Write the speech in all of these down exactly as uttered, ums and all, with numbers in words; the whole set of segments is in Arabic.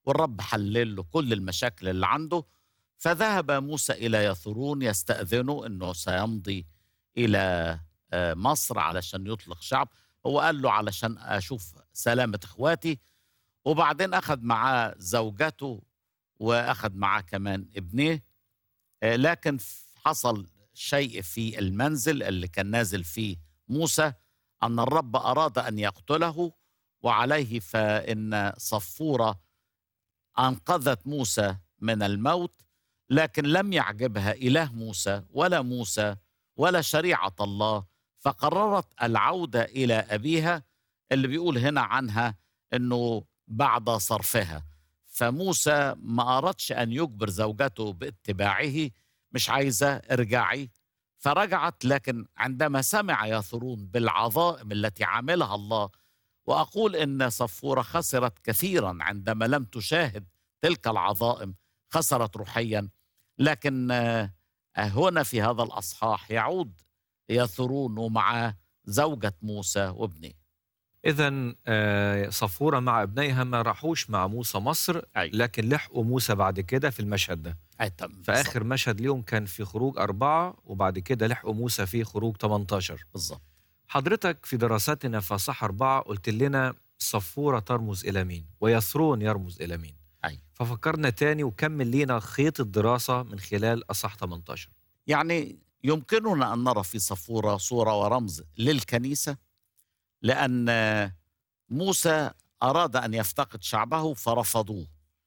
والرب حلل له كل المشاكل اللي عنده. فذهب موسى إلى يثرون يستأذنه أنه سيمضي إلى آه، مصر علشان يطلق شعب. هو قال له علشان أشوف سلامة إخواتي. وبعدين أخذ معاه زوجته وأخذ معاه كمان ابنيه. آه، لكن ف- حصل شيء في المنزل اللي كان نازل فيه موسى، أن الرب أراد أن يقتله، وعليه فإن صفورة أنقذت موسى من الموت. لكن لم يعجبها إله موسى ولا موسى ولا شريعة الله، فقررت العودة إلى أبيها، اللي بيقول هنا عنها أنه بعد صرفها. فموسى ما أردش أن يجبر زوجته باتباعه، مش عايزة ارجعي. فرجعت، لكن عندما سمع يثرون بالعظائم التي عملها الله، وأقول إن صفورة خسرت كثيرا عندما لم تشاهد تلك العظائم، خسرت روحيا. لكن آه، هنا في هذا الأصحاح يعود يثرون ومعاه زوجة موسى وابنه. إذن آه، صفورة مع ابنيها ما راحوش مع موسى مصر، أي لكن لحقوا موسى بعد كده في المشهد ده. أي تم بالظبط. فآخر مشهد ليهم كان في خروج أربعة، وبعد كده لحقوا موسى في خروج تمنتاشر. بالظبط. حضرتك في دراستنا في أصحاح أربعة قلت لنا صفورة ترمز إلى مين ويثرون يرمز إلى مين، أي ففكرنا تاني وكمل لينا خيط الدراسة من خلال أصحاح تمنتاشر. يعني يمكننا أن نرى في صفورة صورة ورمز للكنيسة، لأن آه، موسى أراد أن يفتقد شعبه فرفضوه،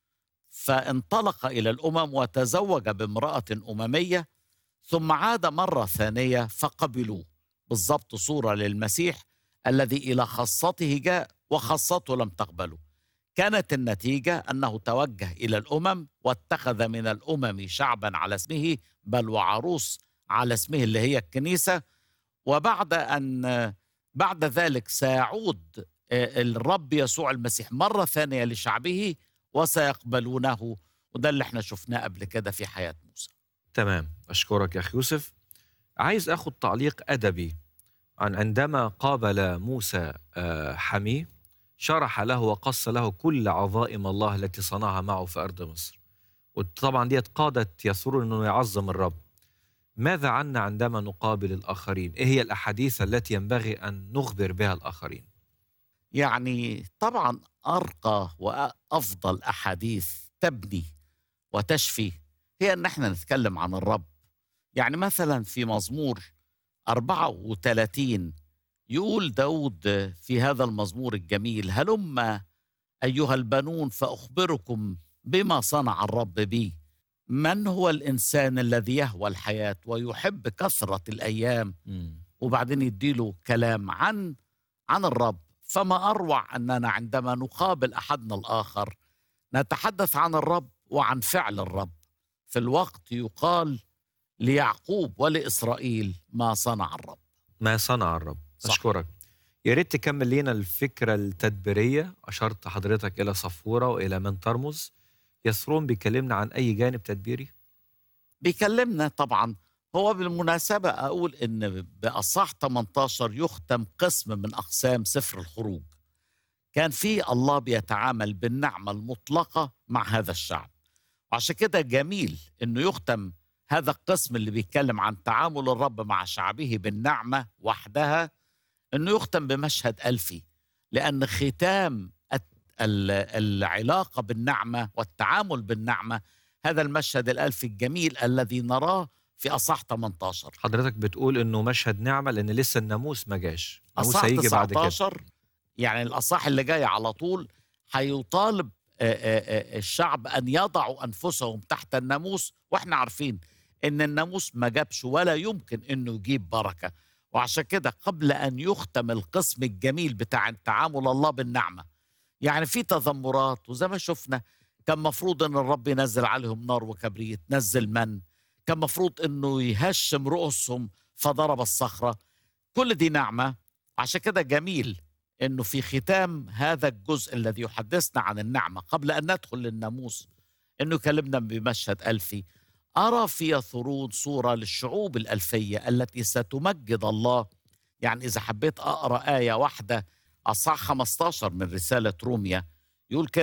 فانطلق إلى الأمم وتزوج بامرأة أممية، ثم عاد مرة ثانية فقبلوه. بالضبط صورة للمسيح الذي إلى خاصته جاء وخاصته لم تقبله. كانت النتيجة أنه توجه إلى الأمم واتخذ من الأمم شعبا على اسمه، بل وعروس على اسمه اللي هي الكنيسة. وبعد أن بعد ذلك سيعود آه، الرب يسوع المسيح مرة ثانية لشعبه وسيقبلونه. وده اللي احنا شفناه قبل كده في حياة موسى. تمام، أشكرك يا أخي يوسف. عايز أخذ تعليق أدبي عن عندما قابل موسى آه، حميه، شرح له وقص له كل عظائم الله التي صنعها معه في أرض مصر، وطبعا ديت قادت يسر أنه يعظم الرب. ماذا عنا عندما نقابل الآخرين؟ إيه هي الأحاديث التي ينبغي أن نخبر بها الآخرين؟ يعني طبعا أرقى وأفضل أحاديث تبني وتشفي هي أن احنا نتكلم عن الرب. يعني مثلا في مزمور أربعة وثلاثين يقول داود في هذا المزمور الجميل: هلم أيها البنون فأخبركم بما صنع الرب بي. من هو الإنسان الذي يهوى الحياة ويحب كثرة الأيام؟ مم. وبعدين يديله كلام عن عن الرب. فما أروع أننا عندما نقابل أحدنا الآخر نتحدث عن الرب وعن فعل الرب. في الوقت يقال ليعقوب ولإسرائيل ما صنع الرب. ما صنع الرب. صح. أشكرك. يا ريت تكمل لنا الفكرة التدبيرية. أشرت حضرتك إلى صفورة وإلى من ترمز. يسرون بيكلمنا عن أي جانب تدبيري؟ بيكلمنا طبعا. هو بالمناسبة أقول إن بأصح ثمانية عشر يختم قسم من أقسام سفر الخروج. كان في الله بيتعامل بالنعمة المطلقة مع هذا الشعب، وعشان كده جميل إنه يختم هذا القسم اللي بيتكلم عن تعامل الرب مع شعبه بالنعمة وحدها، إنه يختم بمشهد ألفي. لأن ختام الت- ال- العلاقة بالنعمة والتعامل بالنعمة هذا المشهد الألفي الجميل الذي نراه في أصح ثمانية عشر. حضرتك بتقول إنه مشهد نعمة لأن لسه الناموس ما جاش، الناموس أصح هيجي بعد كده. تسعة عشر يعني الأصح اللي جاي على طول هيطالب آه، آه، آه، الشعب أن يضعوا أنفسهم تحت الناموس، وإحنا عارفين إن الناموس ما جابش ولا يمكن إنه يجيب بركة. وعشان كده قبل أن يختم القسم الجميل بتاع تعامل الله بالنعمة، يعني في تذمرات وزي ما شفنا كان مفروض ان الرب ينزل عليهم نار وكبريت، نزل من، كان مفروض انه يهشم رؤوسهم فضرب الصخرة. كل دي نعمة. عشان كده جميل انه في ختام هذا الجزء الذي يحدثنا عن النعمة قبل ان ندخل للناموس انه يكلمنا بمشهد ألفي. أرى في يثرون صورة للشعوب الألفية التي ستمجد الله. يعني إذا حبيت أقرأ آية واحدة، أصح خمسة عشر من رسالة روميا يقول كده: